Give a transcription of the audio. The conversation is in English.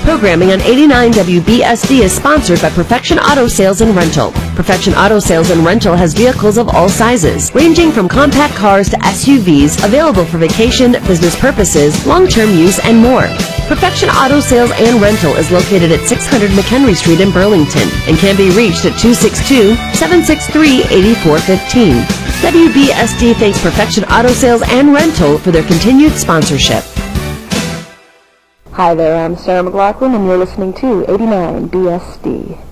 Programming on 89 WBSD is sponsored by Perfection Auto Sales and Rental. Perfection Auto Sales and Rental has vehicles of all sizes, ranging from compact cars to SUVs, available for vacation, business purposes, long-term use, and more. Perfection Auto Sales and Rental is located at 600 McHenry Street in Burlington and can be reached at 262-763-8415. WBSD thanks Perfection Auto Sales and Rental for their continued sponsorship. Hi there, I'm Sarah McLaughlin, and you're listening to 89 BSD.